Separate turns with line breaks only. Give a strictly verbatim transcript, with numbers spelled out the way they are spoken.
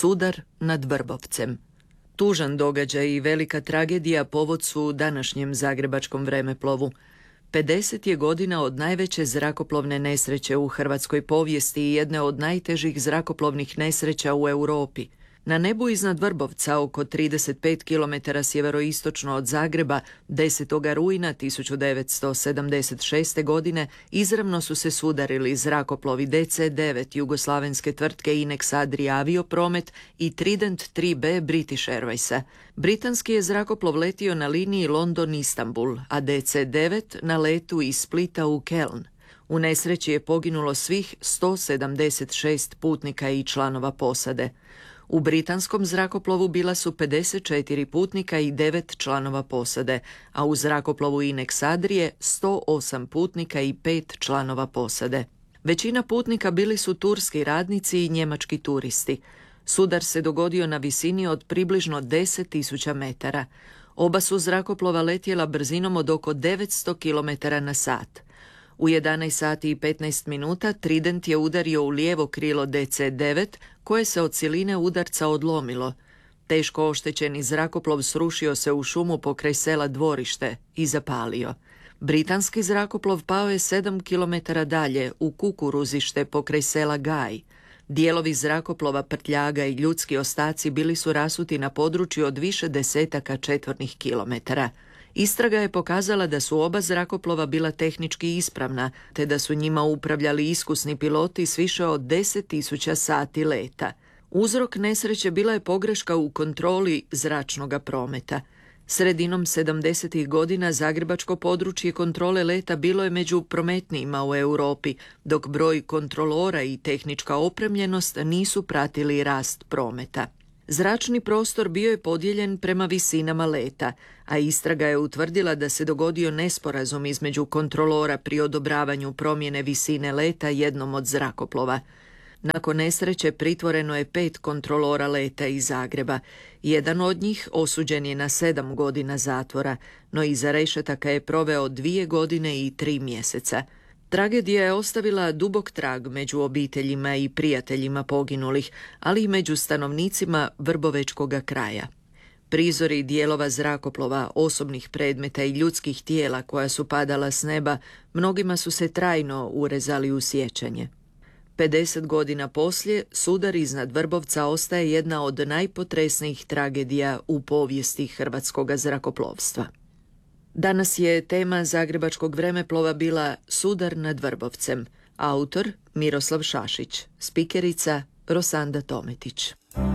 Sudar nad Vrbovcem. Tužan događaj i velika tragedija povod su u današnjem zagrebačkom vremeplovu. pedeset je godina od najveće zrakoplovne nesreće u hrvatskoj povijesti i jedne od najtežih zrakoplovnih nesreća u Europi. Na nebu iznad Vrbovca, oko trideset pet kilometara sjeveroistočno od Zagreba, desetog rujna tisuću devetsto sedamdeset šeste. godine izravno su se sudarili zrakoplovi D C devet jugoslavenske tvrtke Inex Adria Aviopromet i Trident tri B British Airwaysa. Britanski je zrakoplov letio na liniji London-Istanbul, a D C devet na letu iz Splita u Keln. U nesreći je poginulo svih sto sedamdeset šest putnika i članova posade. U britanskom zrakoplovu bila su pedeset četiri putnika i devet članova posade, a u zrakoplovu Inex Adrije sto osam putnika i pet članova posade. Većina putnika bili su turski radnici i njemački turisti. Sudar se dogodio na visini od približno deset tisuća metara. Oba su zrakoplova letjela brzinom od oko devetsto kilometara na sat. U jedanaest sati i petnaest minuta Trident je udario u lijevo krilo D C devet, koje se od siline udarca odlomilo. Teško oštećeni zrakoplov srušio se u šumu pokraj sela Dvorište i zapalio. Britanski zrakoplov pao je sedam kilometara dalje u kukuruzište pokraj sela Gaj. Dijelovi zrakoplova, prtljaga i ljudski ostaci bili su rasuti na području od više desetaka četvornih kilometara. Istraga je pokazala da su oba zrakoplova bila tehnički ispravna, te da su njima upravljali iskusni piloti s više od deset tisuća sati leta. Uzrok nesreće bila je pogreška u kontroli zračnog prometa. Sredinom sedamdesetih godina zagrebačko područje kontrole leta bilo je među prometnijima u Europi, dok broj kontrolora i tehnička opremljenost nisu pratili rast prometa. Zračni prostor bio je podijeljen prema visinama leta, a istraga je utvrdila da se dogodio nesporazum između kontrolora pri odobravanju promjene visine leta jednom od zrakoplova. Nakon nesreće pritvoreno je pet kontrolora leta iz Zagreba. Jedan od njih osuđen je na sedam godina zatvora, no iza rešetaka je proveo dvije godine i tri mjeseca. Tragedija je ostavila dubok trag među obiteljima i prijateljima poginulih, ali i među stanovnicima Vrbovečkoga kraja. Prizori dijelova zrakoplova, osobnih predmeta i ljudskih tijela koja su padala s neba, mnogima su se trajno urezali u sjećanje. pedeset godina poslije, sudar iznad Vrbovca ostaje jedna od najpotresnijih tragedija u povijesti hrvatskog zrakoplovstva. Danas je tema zagrebačkog vremeplova bila Sudar nad Vrbovcem. Autor Miroslav Šašić, spikerica Rosanda Tometić.